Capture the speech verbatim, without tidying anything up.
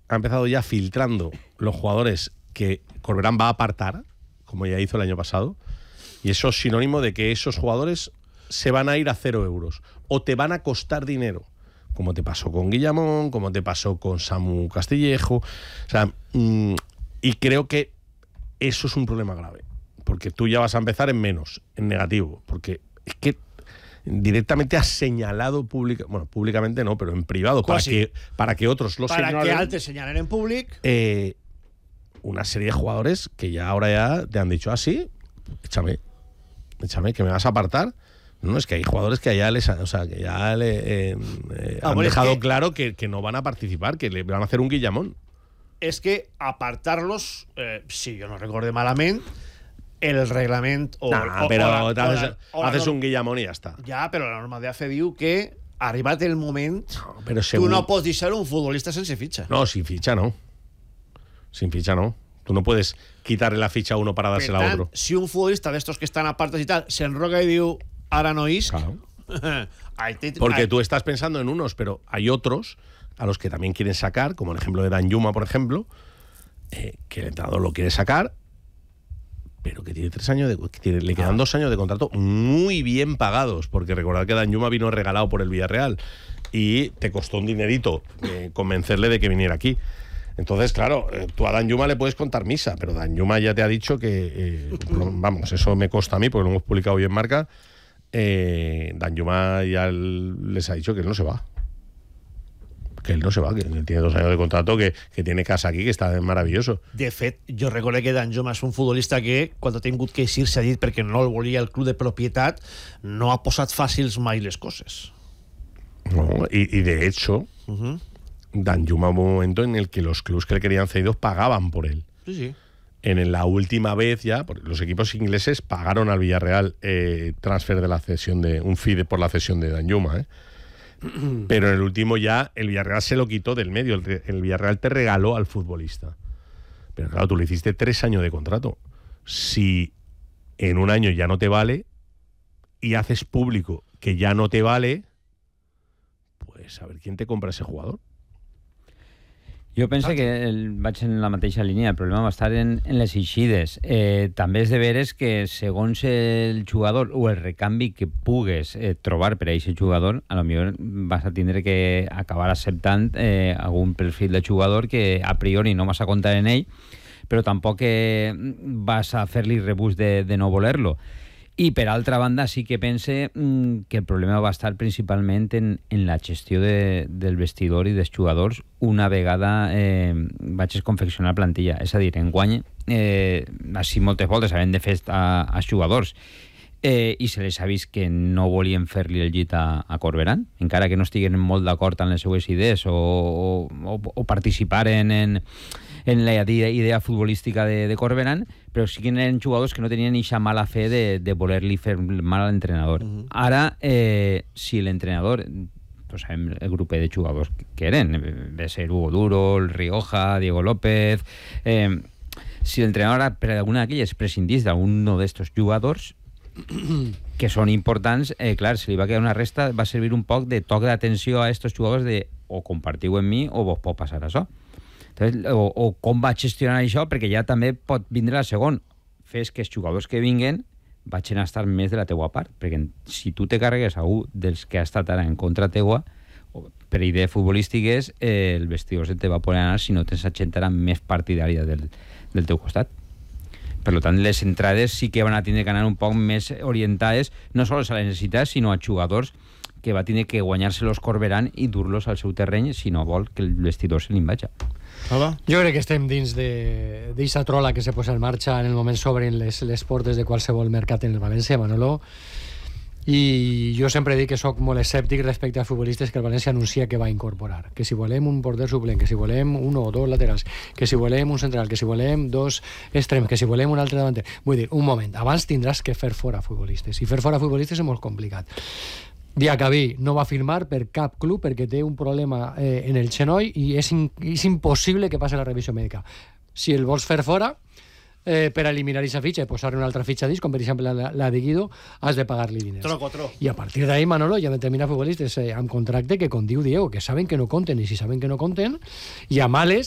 ha empezado ya filtrando los jugadores que Corberán va a apartar, como ya hizo el año pasado, y eso es sinónimo de que esos jugadores se van a ir a cero euros o te van a costar dinero, como te pasó con Guillamón, como te pasó con Samu Castillejo. O sea, mmm, y creo que eso es un problema grave, porque tú ya vas a empezar en menos, en negativo, porque es que directamente has señalado pública, bueno, públicamente no, pero en privado, para que, para que otros lo para señalen. Para que altres señalen en públic. Eh, una serie de jugadores que ya ahora ya te han dicho, ah, sí, échame, échame, que me vas a apartar. No, es que hay jugadores que ya les, o sea, que ya le, eh, eh, ah, han bueno, dejado es que, claro que, que no van a participar, que le van a hacer un Guillamón. Es que apartarlos, eh, si yo no recuerdo malament, el reglament o, nah, o, pero o, la, haces, o la, haces o un Guillamón y ya está. Ja, però la norma de A F diu que arribat el moment no, però segur... tu no pots deixar un futbolista sense ficha. No, sin ficha no. Sin ficha no. Tú no puedes quitarle la ficha a uno para dársela a otro. Si un futbolista de estos que están apartados y tal se enroca y diu ara no isc, claro. ahí te, porque ahí. Tú estás pensando en unos, pero hay otros a los que también quieren sacar, como el ejemplo de Danjuma, por ejemplo, eh, que el entrenador lo quiere sacar, pero que tiene tres años de, que tiene, le quedan ah. dos años de contrato muy bien pagados, porque recordad que Danjuma vino regalado por el Villarreal y te costó un dinerito eh, convencerle de que viniera aquí. Entonces, claro, eh, tú a Danjuma le puedes contar misa, pero Danjuma ya te ha dicho que, eh, vamos, eso me consta a mí, porque lo hemos publicado hoy en Marca, eh, Danjuma ya les ha dicho que él no se va. Que él no se va, que él tiene dos años de contrato, que, que tiene casa aquí, que està maravilloso. De fet, jo recordo que Danjuma és un futbolista que, quan ha tingut que eixir, s'ha dit perquè no el volia el club de propietat, no ha posat fàcils mai les coses. No, y, y de hecho, uh-huh. Danjuma hubo un momento en el que los clubes que le querían cedidos pagaban por él. Sí, sí. En la última vez ya, los equipos ingleses pagaron al Villarreal eh, transfer de la cesión de un fee de, por la cesión de Danjuma, ¿eh? Pero en el último ya el Villarreal se lo quitó del medio. El, el Villarreal te regaló al futbolista. Pero claro, tú le hiciste tres años de contrato. Si en un año ya no te vale y haces público que ya no te vale, pues a ver quién te compra ese jugador. Jo penso que el, vaig en la mateixa línia. El problema va estar en, en les eixides. Eh, també és de veres que segons el jugador o el recanvi que pugues eh, trobar per a aquest jugador, a lo millor vas a tindre que acabar acceptant eh, algun perfil de jugador que a priori no vas a comptar en ell, però tampoc eh, vas a fer-li rebús de, de no voler-lo. I per altra banda sí que pense mm, que el problema va estar principalment en, en la gestió de, del vestidor i dels jugadors una vegada eh, vaig confeccionar plantilla. És a dir, enguany, eh, així moltes voltes havent de fer a, a jugadors eh, i se les ha vist que no volien fer-li el llit a, a Corberán, encara que no estiguen molt d'acord amb les seues idees o, o, o participar en... en en la idea futbolística de, de Corberán, però sí que eren jugadors que no tenien eixa mala fe de, de voler-li fer mal a l'entrenador. Uh-huh. Ara, eh, si l'entrenador, pues sabem el grup de jugadors que eren, de ser Hugo Duro, el Rioja, Diego López... Eh, si l'entrenador per alguna d'aquelles prescindís d'algun d'estos jugadors que són importants, eh, clar, se li va quedar una resta, va servir un poc de toc d'atenció a estos jugadors de o compartiu amb mi o vos pot passar això. Entonces, o, o com va gestionar això, perquè ja també pot vindre la segon. Fes que els jugadors que vinguen vagin a estar més de la teua part, perquè si tu te carregues a un dels que ha estat ara en contra teua, per idees futbolístiques, eh, el vestidor se te va poder anar si no tens gent ara més partidària del, del teu costat. Per tant, les entrades sí que van a tindre que anar un poc més orientades, no sols a les necessitats, sinó a jugadors que va tindre que guanyar-se-los Corberán i dur-los al seu terreny si no vol que el vestidor se li vaja. Hola. Jo crec que estem dins d'aquesta trola que se posa en marxa en el moment s'obren les, les portes de qualsevol mercat en el València, Manolo, i jo sempre dic que sóc molt escèptic respecte a futbolistes que el València anuncia que va incorporar, que si volem un porter suplent, que si volem un o dos laterals, que si volem un central, que si volem dos extrems, que si volem un altre davanter. Vull dir, un moment, abans tindràs que fer fora futbolistes, i fer fora futbolistes és molt complicat. Diacabí no va firmar per cap club perquè té un problema eh, en el genoll i és, in, és impossible que passi la revisió mèdica. Si el vols fer fora, eh, per eliminar aquesta fitxa i posar una altra fitxa dins, com per exemple la, la de Guido, has de pagar-li diners. Troco, tro. I a partir d'ahí, Manolo, hi ha determinats futbolistes eh, amb contracte que, com diu Diego, que saben que no compten, i si saben que no compten, i a males